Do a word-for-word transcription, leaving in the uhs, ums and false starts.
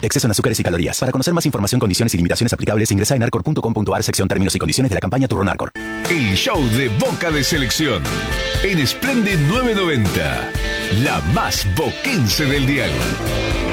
Exceso en azúcares y calorías. Para conocer más información, condiciones y limitaciones aplicables, ingresa en arcor punto com punto ar, sección términos y condiciones de la campaña Turrón Arcor. El show de Boca de Selección en Splendid novecientos noventa, la más boquense del dial.